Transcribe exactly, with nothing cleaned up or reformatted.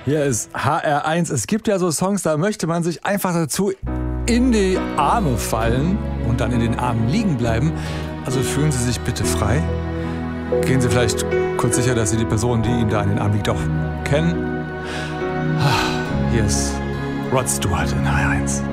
Hier ist H R eins. Es gibt ja so Songs, da möchte man sich einfach dazu in die Arme fallen und dann in den Armen liegen bleiben. Also fühlen Sie sich bitte frei. Gehen Sie vielleicht kurz sicher, dass Sie die Person, die Ihnen da in den Arm liegt, auch kennen. Hier ist Rod Stewart in H R eins.